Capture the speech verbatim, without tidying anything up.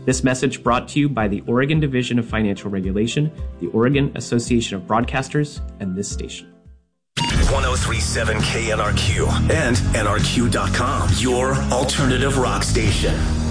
This message brought to you by the Oregon Division of Financial Regulation, the Oregon Association of Broadcasters, and this station. one oh three point seven K N R Q and N R Q dot com, your alternative rock station.